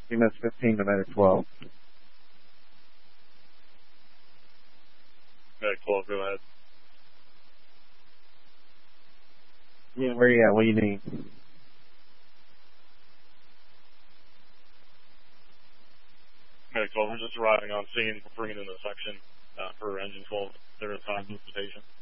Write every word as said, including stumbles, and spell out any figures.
T minus fifteen to minute twelve. Medic twelve, go ahead. Yeah, where you at? What do you need? Medic twelve, we're just arriving on scene, bringing in the section uh, for engine twelve. There is time visitation.